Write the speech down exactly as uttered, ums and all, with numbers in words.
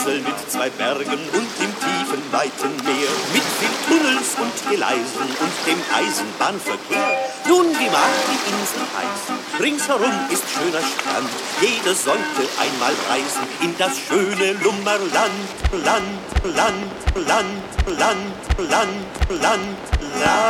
Insel mit zwei Bergen und dem tiefen, weiten Meer. Mit viel Tunnels und Gleisen und dem Eisenbahnverkehr. Nun, wie mag die Insel heißen? Ringsherum ist schöner Strand. Jeder sollte einmal reisen in das schöne Lummerland. Land, Land, Land, Land, Land, Land, Land.